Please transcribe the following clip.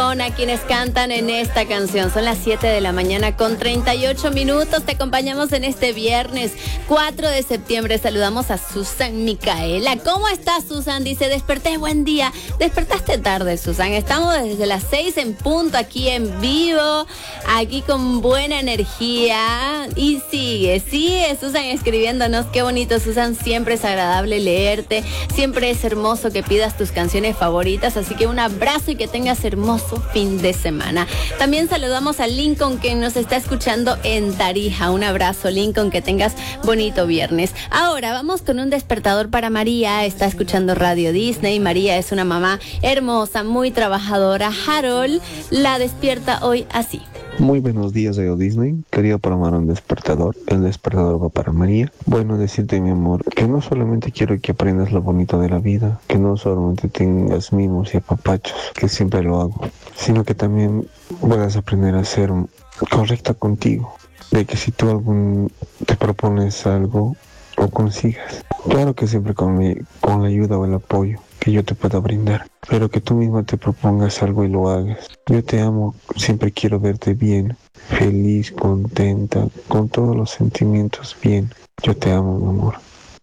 Leona quienes cantan en esta canción. Son las 7 de la mañana con 38 minutos. Te acompañamos en este viernes 4 de septiembre. Saludamos a Susan Micaela. ¿Cómo estás, Susan? Dice, desperté, buen día. Despertaste tarde, Susan. Estamos desde las 6 en punto aquí en vivo, aquí con buena energía. Y sigue Susan escribiéndonos. Qué bonito, Susan. Siempre es agradable leerte. Siempre es hermoso que pidas tus canciones favoritas. Así que un abrazo y que tengas hermoso fin de semana. También saludamos a Lincoln que nos está escuchando en Tarija. Un abrazo, Lincoln, que tengas bonito viernes. Ahora vamos con un despertador para María. Está escuchando Radio Disney. María es una mamá hermosa, muy trabajadora. Harold la despierta hoy así. Muy buenos días, Radio Disney. Quería programar un despertador. El despertador va para María. Bueno, decirte, mi amor, que no solamente quiero que aprendas lo bonito de la vida, que no solamente tengas mimos y apapachos, que siempre lo hago, sino que también puedas aprender a ser correcta contigo. De que si tú te propones algo o consigas, claro que siempre con la ayuda o el apoyo que yo te pueda brindar, pero que tú misma te propongas algo y lo hagas. Yo te amo, siempre quiero verte bien, feliz, contenta, con todos los sentimientos bien. Yo te amo, mi amor.